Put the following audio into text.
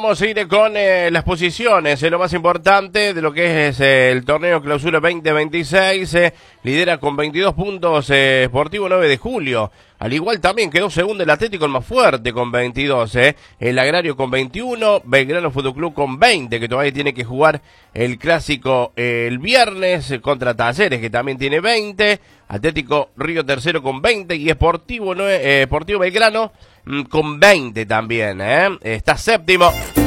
vamos a ir con las posiciones, lo más importante de lo que es el torneo Clausura 2026. Lidera con 22 puntos Sportivo 9 de Julio. Al igual también quedó segundo el Atlético, el más fuerte, con 22. El Agrario con 21, Belgrano Fútbol Club con 20, que todavía tiene que jugar el clásico el viernes contra Talleres, que también tiene 20. Atlético Río tercero con 20 y Sportivo Belgrano con 20 también. Está séptimo.